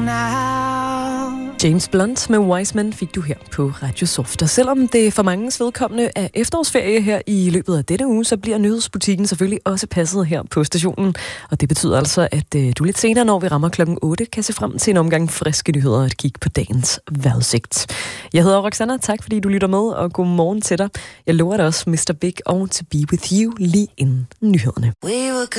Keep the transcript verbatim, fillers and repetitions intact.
now. James Blunt med Wise Men fik du her på Radio Soft. Og selvom det for manges vedkommende er efterårsferie her i løbet af denne uge, så bliver nyhedsbutikken selvfølgelig også passet her på stationen. Og det betyder altså, at øh, du lidt senere, når vi rammer klokken otte, kan se frem til en omgang friske nyheder og et kig på dagens vejrudsigt. Jeg hedder Roxanna, tak fordi du lytter med, og god morgen til dig. Jeg lover dig også mister Big og To Be With You lige inden nyhederne.